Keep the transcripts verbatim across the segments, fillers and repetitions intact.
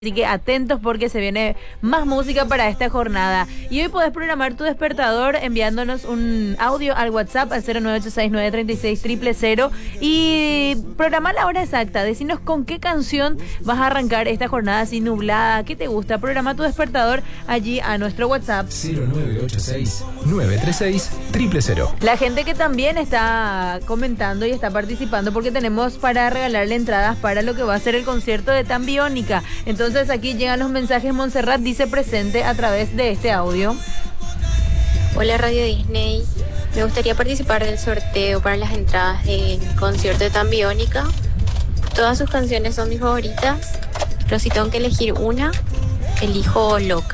Así que atentos porque se viene más música para esta jornada. Y hoy podés programar tu despertador enviándonos un audio al WhatsApp al cero nueve ocho seis nueve tres seis cero cero cero y programar la hora exacta. Decinos con qué canción vas a arrancar esta jornada así nublada. ¿Qué te gusta? Programa tu despertador allí a nuestro WhatsApp. cero nueve ocho seis nueve tres seis cero cero cero. La gente que también está comentando y está participando porque tenemos para regalarle entradas para lo que va a ser el concierto de Tan Biónica. Entonces Entonces aquí llegan los mensajes. Montserrat dice presente a través de este audio. Hola Radio Disney, me gustaría participar del sorteo para las entradas del concierto de Tan Biónica. Todas sus canciones son mis favoritas, pero si tengo que elegir una, elijo Loca.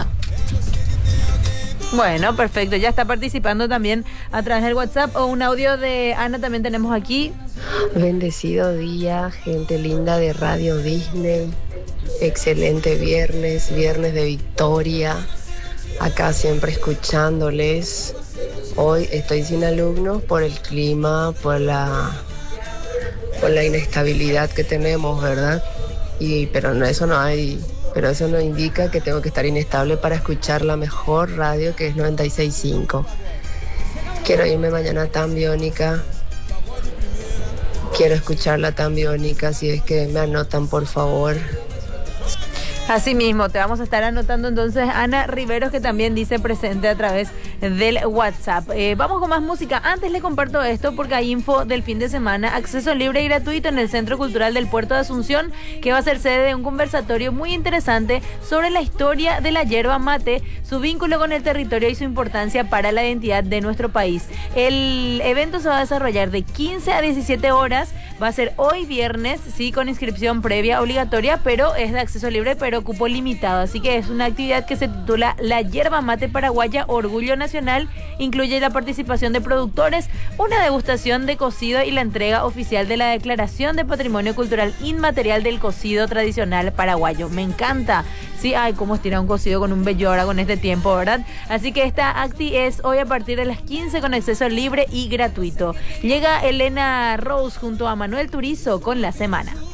Bueno, perfecto, ya está participando también a través del WhatsApp o un audio de Ana también tenemos aquí. Bendecido día, gente linda de Radio Disney. Excelente viernes, viernes de victoria. Acá siempre escuchándoles. Hoy estoy sin alumnos por el clima, por la, por la inestabilidad que tenemos, ¿verdad? Y pero no, eso no hay, pero eso no indica que tengo que estar inestable para escuchar la mejor radio que es noventa y seis punto cinco. Quiero irme mañana a Tan Biónica. Quiero escucharla Tan Biónica, si es que me anotan, por favor. Así mismo, te vamos a estar anotando entonces Ana Riveros, que también dice presente a través del WhatsApp. Eh, vamos con más música. Antes le comparto esto porque hay info del fin de semana, acceso libre y gratuito en el Centro Cultural del Puerto de Asunción, que va a ser sede de un conversatorio muy interesante sobre la historia de la yerba mate, su vínculo con el territorio y su importancia para la identidad de nuestro país. El evento se va a desarrollar de quince a diecisiete horas, va a ser hoy viernes, sí, con inscripción previa obligatoria, pero es de acceso libre, pero cupo limitado, así que es una actividad que se titula La Yerba Mate Paraguaya, Orgullo Nacional. Incluye la participación de productores, una degustación de cocido y la entrega oficial de la Declaración de Patrimonio Cultural Inmaterial del Cocido Tradicional Paraguayo. Me encanta, sí, ay, cómo estira un cocido con un bellora con este tiempo, ¿verdad? Así que esta acti es hoy a partir de las quince con acceso libre y gratuito. Llega Elena Rose junto a Manuel Turizo con La Semana.